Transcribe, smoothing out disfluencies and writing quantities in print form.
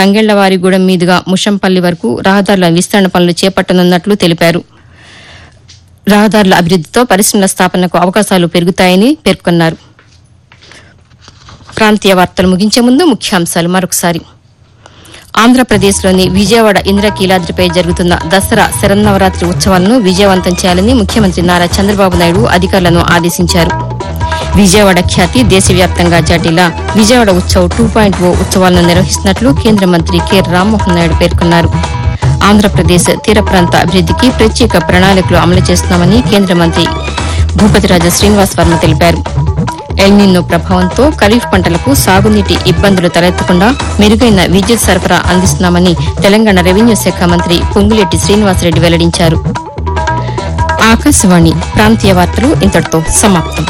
తంగెళ్లవారిగూడెం మీదుగా ముషంపల్లి వరకు రహదారుల విస్తరణ పనులు చేపట్టనున్నట్లు తెలిపారు. రహదారుల అభివృద్దితో పరిశ్రమల స్థాపనకు అవకాశాలు పెరుగుతాయని పేర్కొన్నారు. ప్రాంతీయ వార్తలు ముగించే ముందు ముఖ్యాంశాలు మరొకసారి. ఆంధ్రప్రదేశ్లోని విజయవాడ ఇంద్రకీలాద్రిపై జరుగుతున్న దసరా శరన్నవరాత్రి ఉత్సవాలను విజయవంతం చేయాలని ముఖ్యమంత్రి నారా చంద్రబాబు నాయుడు అధికారులను ఆదేశించారు. విజయవాడ ఖ్యాతి దేశవ్యాప్తంగా చాటేలా విజయవాడ ఉత్సవ్ 2.0 ఉత్సవాలను నిర్వహిస్తున్నట్లు కేంద్ర మంత్రి కె రామ్మోహన్ నాయుడు పేర్కొన్నారు. ఆంధ్రప్రదేశ్ తీర ప్రాంత అభివృద్దికి ప్రత్యేక ప్రణాళికలు అమలు చేస్తున్నామని కేంద్ర మంత్రి భూపతిరాజు శ్రీనివాస్ వర్మ తెలిపారు. ఎల్నినో ప్రభావంతో ఖరీఫ్ పంటలకు సాగునీటి ఇబ్బందులు తలెత్తకుండా మెరుగైన విద్యుత్ సరఫరా అందిస్తున్నామని తెలంగాణ రెవెన్యూ శాఖ మంత్రి పొంగులేటి శ్రీనివాసరెడ్డి వెల్లడించారు. ఆకాశవాణి ప్రాంతీయ వార్తలు ఇంతటితో సమాప్తం.